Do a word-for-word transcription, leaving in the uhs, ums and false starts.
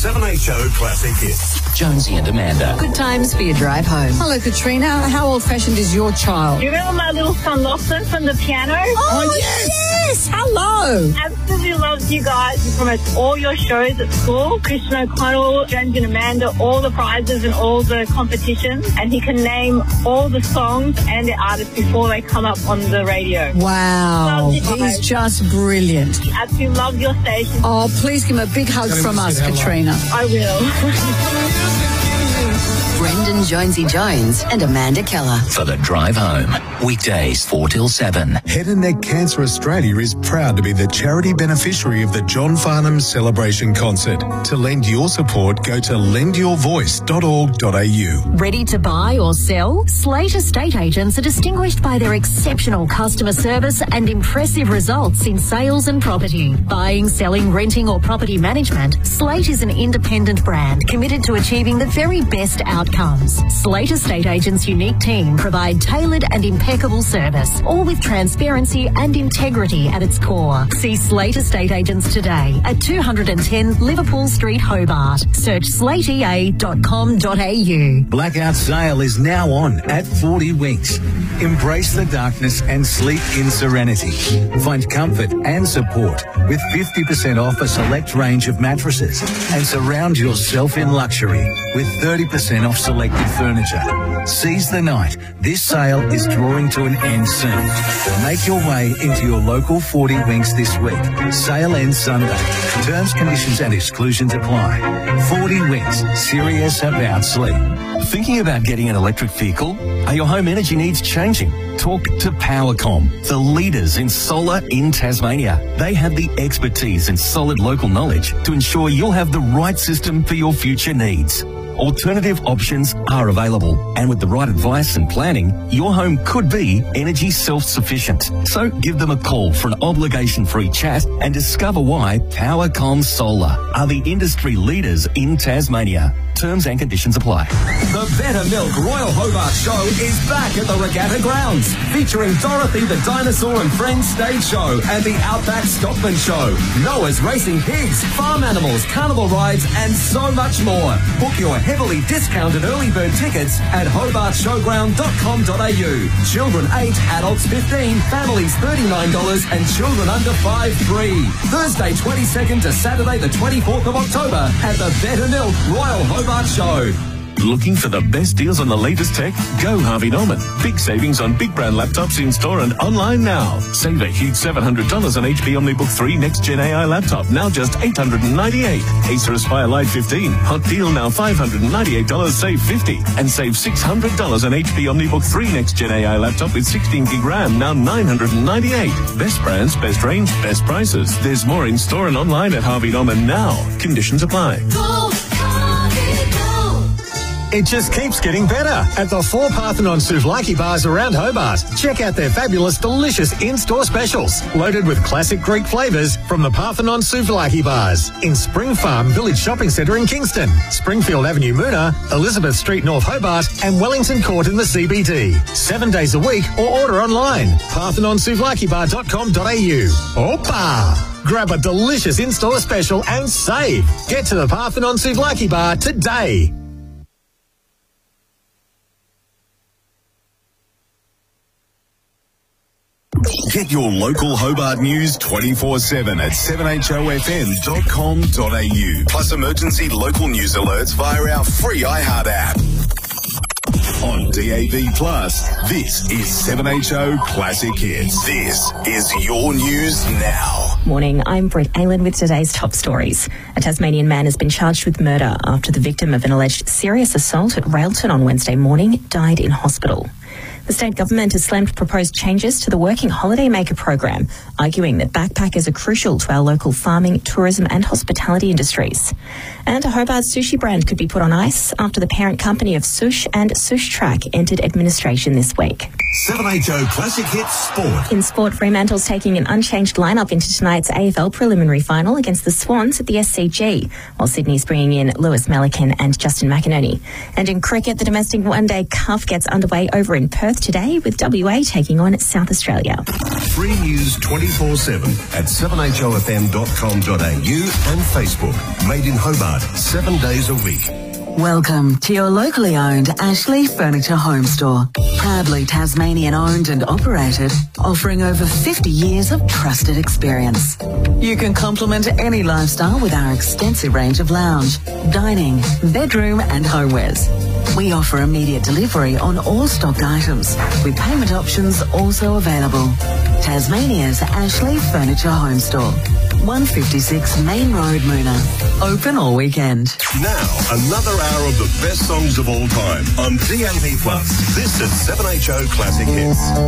seven H O Classic Hits. Jonesy and Amanda. Good times for your drive home. Hello, Katrina. How old-fashioned is your child? Do you remember my little son Lawson from the piano? Oh, oh yes. yes! Hello! Absolutely loves you guys. He promotes all your shows at school. Christian O'Connell, Jonesy and Amanda, all the prizes and all the competitions. And he can name all the songs and the artists before they come up on the radio. Wow. He's just brilliant. He absolutely loves your station. Oh, please give him a big hug from us, Katrina. I will. Brendan Jonesy Jones and Amanda Keller. For the drive home. Weekdays four till seven. Head and Neck Cancer Australia is proud to be the charity beneficiary of the John Farnham Celebration Concert. To lend your support, go to lend your voice dot org dot a u. Ready to buy or sell? Slate Estate Agents are distinguished by their exceptional customer service and impressive results in sales and property. Buying, selling, renting or property management, Slate is an independent brand committed to achieving the very best outcomes. Slate Estate Agents' unique team provide tailored and impeccable service, all with transparency and integrity at its core. See Slate Estate Agents today at two ten Liverpool Street, Hobart. Search slate e a dot com dot a u. Blackout sale is now on at forty Winks. Embrace the darkness and sleep in serenity. Find comfort and support with fifty percent off a select range of mattresses and surround yourself in luxury with thirty percent off selected furniture. Seize the night. This sale is drawing to an end soon. Make your way into your local forty Winks this week. Sale ends Sunday. Terms, conditions and exclusions apply. forty Winks. Serious about sleep. Thinking about getting an electric vehicle? Are your home energy needs changing? Talk to Powercom, the leaders in solar in Tasmania. They have the expertise and solid local knowledge to ensure you'll have the right system for your future needs. Alternative options are available, and with the right advice and planning, your home could be energy self-sufficient. So give them a call for an obligation-free chat and discover why Powercom Solar are the industry leaders in Tasmania. Terms and conditions apply. The Better Milk Royal Hobart Show is back at the Regatta Grounds, featuring Dorothy the Dinosaur and Friends stage show and the Outback Stockman Show, Noah's Racing Pigs, farm animals, carnival rides, and so much more. Book your heavily discounted early bird tickets at hobart showground dot com dot a u. Children eight, adults fifteen, families thirty-nine dollars, and children under five free. Thursday twenty-second to Saturday the twenty-fourth of October at the Better Milk Royal Hobart Show. Looking for the best deals on the latest tech? Go Harvey Norman. Big savings on big brand laptops in store and online now. Save a huge seven hundred dollars on H P OmniBook three Next Gen A I laptop, now just eight hundred ninety-eight dollars. Acer Aspire Lite fifteen, hot deal now five hundred ninety-eight dollars, save fifty dollars. And save six hundred dollars on H P OmniBook three Next Gen A I laptop with sixteen gig RAM, now nine hundred ninety-eight dollars. Best brands, best range, best prices. There's more in store and online at Harvey Norman now. Conditions apply. Go, Harvey, go. It just keeps getting better at the four Parthenon Souvlaki bars around Hobart. Check out their fabulous, delicious in-store specials, loaded with classic Greek flavours from the Parthenon Souvlaki bars in Spring Farm Village Shopping Centre in Kingston, Springfield Avenue Moona, Elizabeth Street North Hobart, and Wellington Court in the C B D. Seven days a week or order online. parthenon souvlaki bar dot com dot a u. Opa! Grab a delicious in-store special and save. Get to the Parthenon Souvlaki bar today. Get your local Hobart news twenty-four seven at seven h o f m dot com dot a u. Plus emergency local news alerts via our free iHeart app. On D A B Plus, this is seven H O Classic Hits. This is your news now. Morning, I'm Brett Aylan with today's top stories. A Tasmanian man has been charged with murder after the victim of an alleged serious assault at Railton on Wednesday morning died in hospital. The state government has slammed proposed changes to the Working Holidaymaker program, arguing that backpackers are crucial to our local farming, tourism and hospitality industries. And a Hobart sushi brand could be put on ice after the parent company of Sush and Sush Track entered administration this week. seven H O Classic Hits Sport. In sport, Fremantle's taking an unchanged lineup into tonight's A F L preliminary final against the Swans at the S C G, while Sydney's bringing in Lewis Melican and Justin McInerney. And in cricket, the domestic one-day cuff gets underway over in Perth Perth today, with W A taking on South Australia. Free news twenty-four seven at seven h o f m dot com dot a u and Facebook. Made in Hobart, seven days a week. Welcome to your locally owned Ashley Furniture Home Store. Proudly Tasmanian owned and operated, offering over fifty years of trusted experience. You can complement any lifestyle with our extensive range of lounge, dining, bedroom and homewares. We offer immediate delivery on all stock items, with payment options also available. Tasmania's Ashley Furniture Home Store. one fifty-six Main Road, Moona. Open all weekend. Now, another hour of the best songs of all time on D A B plus. This is seven H O Classic Hits.